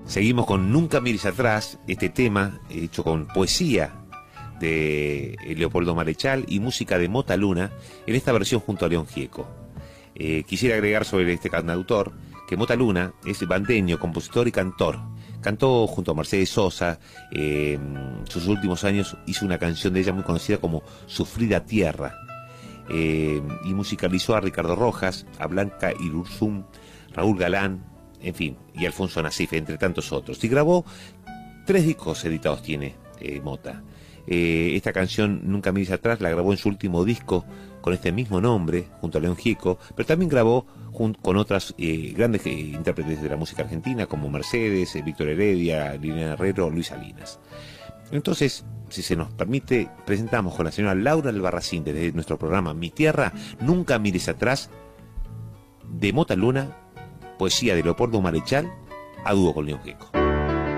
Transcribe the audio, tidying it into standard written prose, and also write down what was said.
Seguimos con Nunca mires atrás, este tema hecho con poesía de Leopoldo Marechal y música de Mota Luna, en esta versión junto a León Gieco. Quisiera agregar sobre este cantautor que Mota Luna es bandeño, compositor y cantor. Cantó junto a Mercedes Sosa, sus últimos años hizo una canción de ella muy conocida como Sufrida Tierra, y musicalizó a Ricardo Rojas, a Blanca Irurzum, Raúl Galán, en fin, y Alfonso Nasif, entre tantos otros. Y grabó 3 discos editados tiene Mota. Esta canción Nunca mires atrás la grabó en su último disco con este mismo nombre, junto a León Gieco, pero también grabó con otras grandes intérpretes de la música argentina, como Mercedes, Víctor Heredia, Liliana Herrero, Luis Salinas. Entonces, si se nos permite, presentamos con la señora Laura Albarracín, desde nuestro programa Mi Tierra, Nunca mires atrás, de Mota Luna, poesía de Leopoldo Marechal, a dúo con León Gieco.